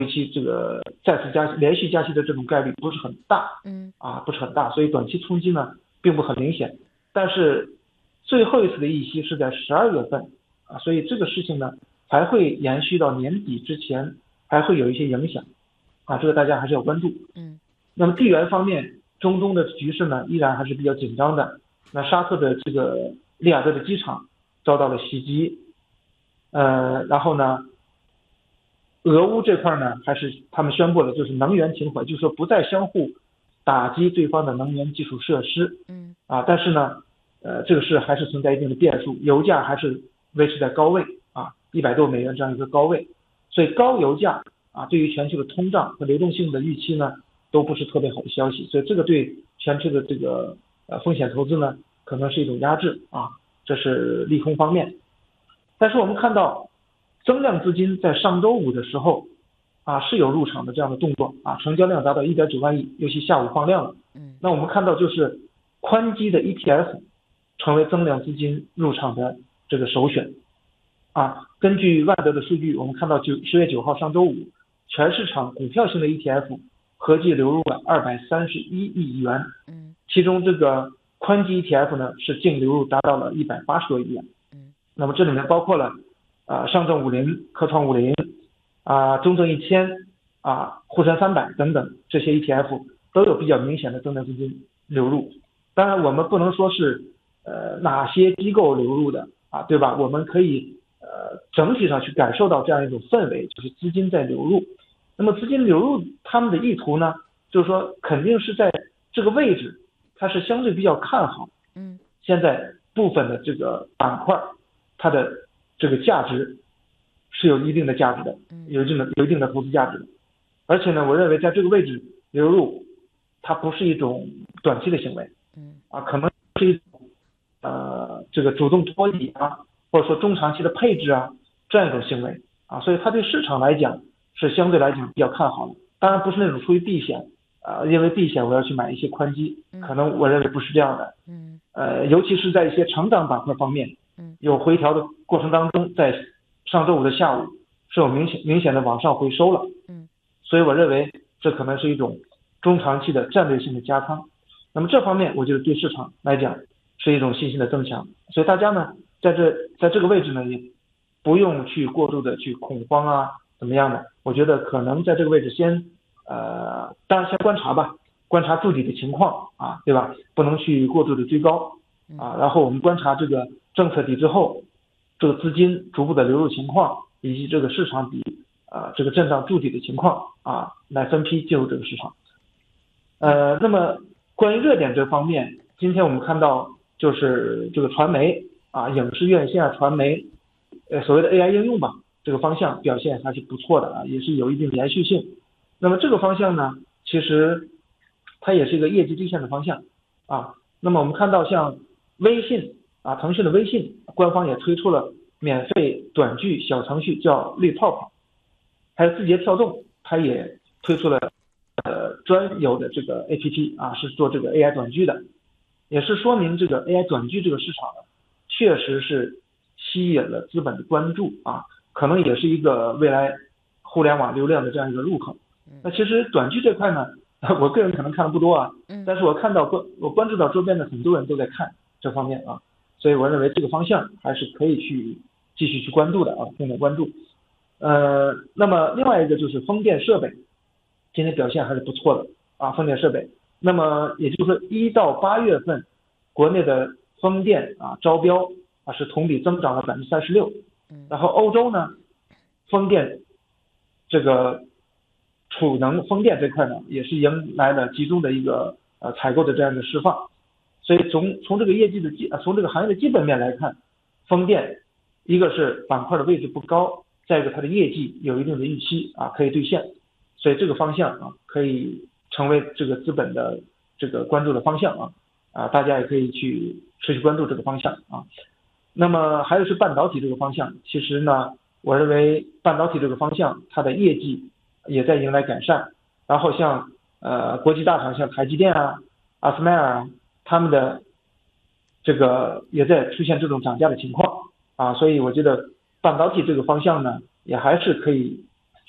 期这个再次加息、连续加息的这种概率不是很大，不是很大，所以短期冲击呢并不很明显。但是最后一次的议息是在12月份所以这个事情呢还会延续到年底之前，还会有一些影响这个大家还是要关注。那么地缘方面，中东的局势呢依然还是比较紧张的。那沙特的这个利雅得的机场遭到了袭击，然后呢，俄乌这块呢还是他们宣布了就是能源停火，就是说不再相互打击对方的能源基础设施。但是呢，这个事还是存在一定的变数，油价还是维持在高位$100多这样一个高位，所以高油价对于全球的通胀和流动性的预期呢都不是特别好的消息，所以这个对全球的这个风险投资呢可能是一种压制这是利空方面。但是我们看到增量资金在上周五的时候是有入场的这样的动作成交量达到1.9万亿，尤其下午放量了。那我们看到就是宽基的 ETF 成为增量资金入场的这个首选根据万德的数据，我们看到10月9号上周五，全市场股票型的 ETF 合计流入了231亿元，其中这个宽基 ETF 呢是净流入达到了180多亿元。那么这里面包括了上证50、科创50中证1000沪深300等等，这些 ETF 都有比较明显的增量资金流入。当然我们不能说是哪些机构流入的对吧？我们可以整体上去感受到这样一种氛围，就是资金在流入。那么资金流入他们的意图呢，就是说肯定是在这个位置它是相对比较看好现在部分的这个板块它的这个价值是有一定的价值的，有一定的投资价值的。而且呢，我认为在这个位置流入它不是一种短期的行为可能是一种这个主动脱离或者说中长期的配置这样一种行为所以它对市场来讲是相对来讲比较看好的。当然不是那种出于避险因为避险我要去买一些宽基，可能我认为不是这样的。尤其是在一些成长板块方面有回调的过程当中，在上周五的下午是有明显的往上回收了所以我认为这可能是一种中长期的战略性的加仓。那么这方面我觉得对市场来讲是一种信心的增强，所以大家呢在这个位置呢也不用去过度的去恐慌怎么样的。我觉得可能在这个位置先当然先观察吧，观察筑底的情况对吧？不能去过度的追高然后我们观察这个政策底之后这个资金逐步的流入情况，以及这个市场底这个震荡筑底的情况来分批进入这个市场。那么关于热点这方面，今天我们看到就是这个传媒影视院线传媒所谓的 AI 应用吧，这个方向表现还是不错的也是有一定连续性。那么这个方向呢其实它也是一个业绩兑现的方向那么我们看到像微信腾讯的微信官方也推出了免费短剧小程序叫绿泡泡，还有字节跳动它也推出了专有的这个 APP 是做这个 AI 短剧的，也是说明这个 AI 短剧这个市场呢确实是吸引了资本的关注可能也是一个未来互联网流量的这样一个入口。那其实短剧这块呢我个人可能看的不多但是我关注到周边的很多人都在看这方面所以我认为这个方向还是可以去继续去关注的重点关注。那么另外一个就是风电设备，今天表现还是不错的风电设备。那么也就是说1到8月份国内的风电招标是同比增长了36%。然后欧洲呢风电这个储能风电这块呢也是迎来了集中的一个采购的这样的释放。所以从这个从这个行业的基本面来看，风电一个是板块的位置不高，再一个它的业绩有一定的预期可以兑现，所以这个方向可以成为这个资本的这个关注的方向大家也可以去持续关注这个方向那么还有是半导体这个方向，其实呢我认为半导体这个方向它的业绩也在迎来改善，然后像国际大厂像台积电阿斯麦尔他们的这个也在出现这种涨价的情况所以我觉得半导体这个方向呢也还是可以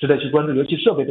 值得去关注，尤其设备